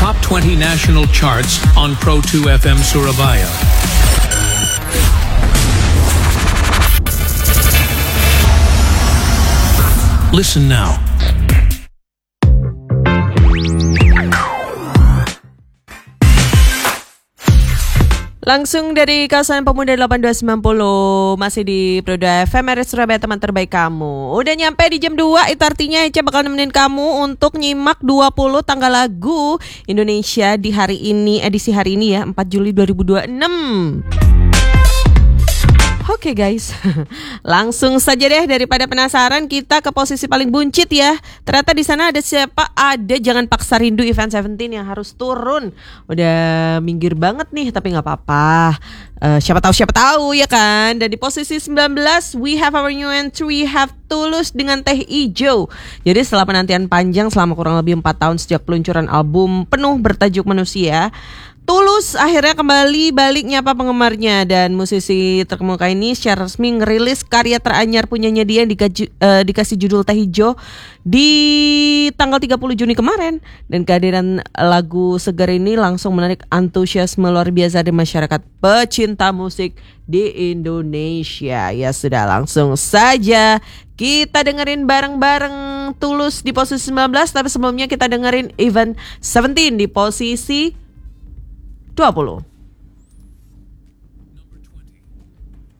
top 20 national charts on Pro 2 FM Surabaya. Listen now. Langsung dari kawasan Pemuda 8290 masih di Pro 2 FM RS Surabaya, teman terbaik kamu. Udah nyampe di jam 2, itu artinya Ece bakal nemenin kamu untuk nyimak 20 tanggal lagu Indonesia di hari ini, edisi hari ini ya, 4 Juli 2026. Oke guys, langsung saja deh, daripada penasaran kita ke posisi paling buncit ya. Ternyata di sana ada siapa? Ada Jangan Paksa Rindu Event 17 yang harus turun. Udah minggir banget nih, tapi nggak apa-apa. Siapa tahu ya kan. Dan di posisi 19 we have our new entry, we have Tulus dengan Teh Ijo. Jadi setelah penantian panjang selama kurang lebih 4 tahun sejak peluncuran album penuh bertajuk Manusia, Tulus akhirnya kembali balik nyapa penggemarnya, dan musisi terkemuka ini secara resmi ngerilis karya teranyar punyanya dia yang dikasih judul Teh Ijo di tanggal 30 Juni kemarin. Dan kehadiran lagu segar ini langsung menarik antusiasme luar biasa dari masyarakat pecinta musik di Indonesia. Ya sudah, langsung saja kita dengerin bareng-bareng Tulus di posisi 19. Tapi sebelumnya kita dengerin Event 17 di posisi 20.